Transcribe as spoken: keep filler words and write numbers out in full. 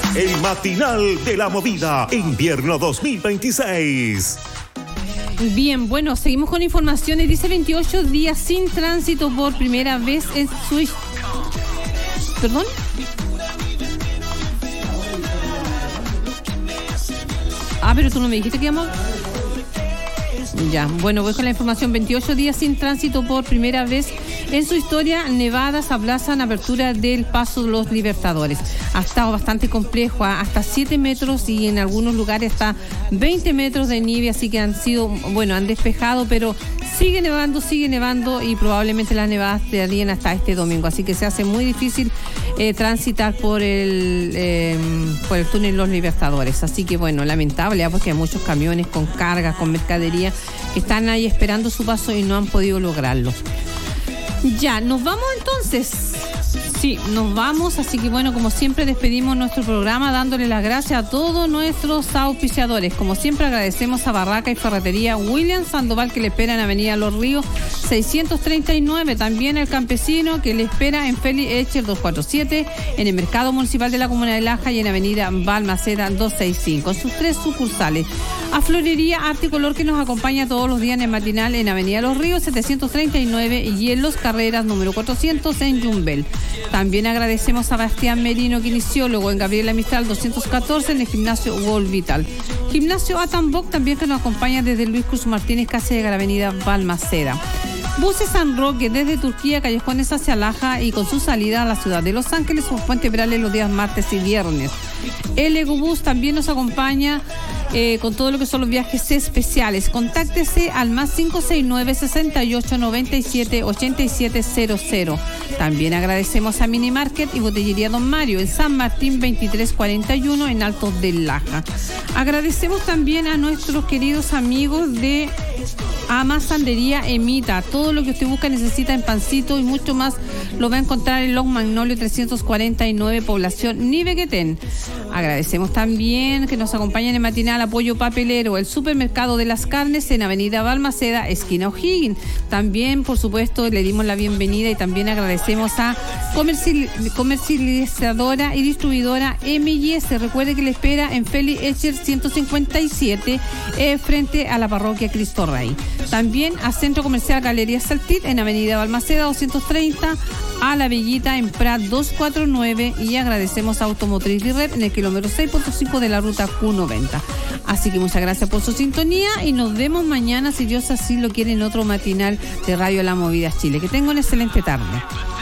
El matinal de la movida, invierno dos mil veintiséis. Bien, bueno, seguimos con informaciones. Dice veintiocho días sin tránsito por primera vez en su... ¿Perdón? Ah, pero tú no me dijiste que íbamos... Ya, bueno, voy con la información. veintiocho días sin tránsito por primera vez en su historia. Nevadas aplazan apertura del Paso de los Libertadores. Ha estado bastante complejo, hasta siete metros y en algunos lugares hasta veinte metros de nieve, así que han sido, bueno, han despejado, pero sigue nevando, sigue nevando y probablemente las nevadas estarían hasta este domingo, así que se hace muy difícil eh, transitar por el eh, por el túnel Los Libertadores. Así que bueno, lamentable, ¿eh? Porque hay muchos camiones con cargas, con mercadería que están ahí esperando su paso y no han podido lograrlo. Ya, nos vamos entonces. Sí, nos vamos, así que bueno, como siempre despedimos nuestro programa dándole las gracias a todos nuestros auspiciadores. Como siempre agradecemos a Barraca y Ferretería William Sandoval, que le espera en Avenida Los Ríos seiscientos treinta y nueve, también al Campesino, que le espera en Félix Echer doscientos cuarenta y siete, en el Mercado Municipal de la Comuna de Laja y en Avenida Balmaceda doscientos sesenta y cinco, sus tres sucursales. A Florería Arte y Color, que nos acompaña todos los días en el matinal en Avenida Los Ríos setecientos treinta y nueve y en Los Carreras número cuatrocientos en Yumbel. También agradecemos a Bastián Merino, kinesiólogo, en Gabriela Mistral doscientos catorce, en el gimnasio World Vital. Gimnasio Atambok también, que nos acompaña desde Luis Cruz Martínez, casi de la Avenida Balmaceda. Buses San Roque, desde Turquía, Callejones hacia Laja y con su salida a la ciudad de Los Ángeles por Puente Perales los días martes y viernes. El Egobús también nos acompaña eh, con todo lo que son los viajes especiales. Contáctese al más cinco seis nueve, sesenta y ocho, noventa y siete, ochenta y siete cero cero. También agradecemos a Mini Market y Botellería Don Mario en San Martín veintitrés cuarenta y uno en Altos del Laja. Agradecemos también a nuestros queridos amigos de Amasandería Emita. Todo lo que usted busca, necesita en pancito y mucho más lo va a encontrar en Long Magnolio trescientos cuarenta y nueve, población Nivequetén. Agradecemos también que nos acompañen en matinal Apoyo Papelero, el supermercado de las carnes en Avenida Balmaceda, esquina O'Higgins. También, por supuesto, le dimos la bienvenida y también agradecemos a comerci- comercializadora y distribuidora M y S. Recuerde que le espera en Félix Echer ciento cincuenta y siete, eh, frente a la parroquia Cristo Rey. También a Centro Comercial Galería Saltit en Avenida Balmaceda doscientos treinta, a La Villita en Prat doscientos cuarenta y nueve y agradecemos a Automotriz Direct en el kilómetro seis punto cinco de la ruta Q noventa. Así que muchas gracias por su sintonía y nos vemos mañana, si Dios así lo quiere, en otro matinal de Radio La Movida Chile. Que tenga una excelente tarde.